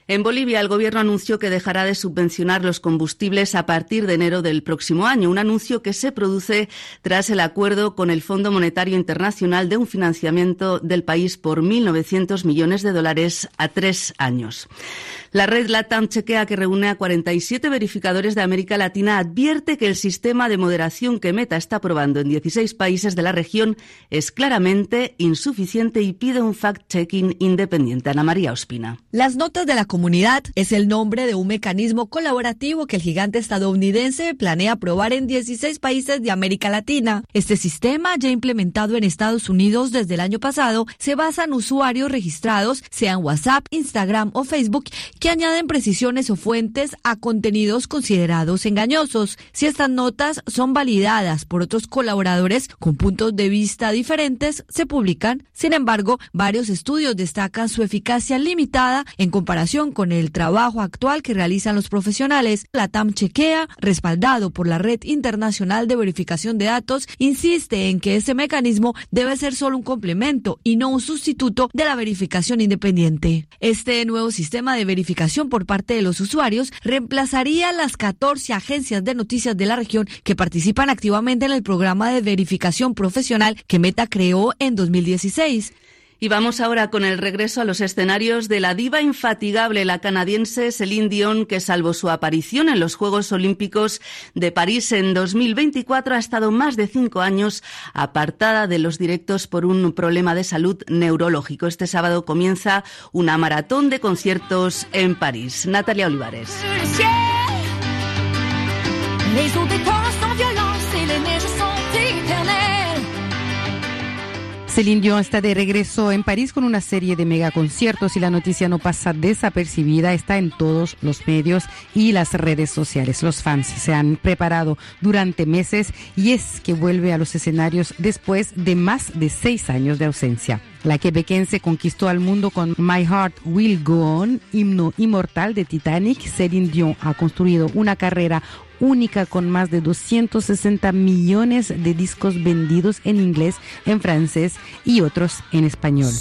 En Bolivia, el gobierno anunció que dejará de subvencionar los combustibles a partir de enero del próximo año, un anuncio que se produce tras el acuerdo con el Fondo Monetario Internacional de un financiamiento del país por $1.900 millones a 3 años. La red LATAM Chequea, que reúne a 47 verificadores de América Latina, advierte que el sistema de moderación que Meta está probando en 16 países de la región es claramente insuficiente y pide un fact-checking independiente. Ana María Ospina. Las notas de la comunidad es el nombre de un mecanismo colaborativo que el gigante estadounidense planea probar en 16 países de América Latina. Este sistema, ya implementado en Estados Unidos desde el año pasado, se basa en usuarios registrados, sean WhatsApp, Instagram o Facebook, que añaden precisiones o fuentes a contenidos considerados engañosos. Si estas notas son validadas por otros colaboradores con puntos de vista diferentes, se publican. Sin embargo, varios estudios destacan su eficacia limitada en comparación con el trabajo actual que realizan los profesionales. LATAM Chequea, respaldado por la Red Internacional de Verificación de Datos, insiste en que este mecanismo debe ser solo un complemento y no un sustituto de la verificación independiente. Este nuevo sistema de verificación por parte de los usuarios reemplazaría las 14 agencias de noticias de la región que participan activamente en el programa de verificación profesional que Meta creó en 2016. Y vamos ahora con el regreso a los escenarios de la diva infatigable, la canadiense Céline Dion, que salvo su aparición en los Juegos Olímpicos de París en 2024 ha estado más de 5 años apartada de los directos por un problema de salud neurológico. Este sábado comienza una maratón de conciertos en París. Natalia Olivares. Céline Dion está de regreso en París con una serie de megaconciertos y la noticia no pasa desapercibida, está en todos los medios y las redes sociales. Los fans se han preparado durante meses y es que vuelve a los escenarios después de más de 6 años de ausencia. La quebequense conquistó al mundo con My Heart Will Go On, himno inmortal de Titanic. Céline Dion ha construido una carrera única con más de 260 millones de discos vendidos en inglés, en francés y otros en español.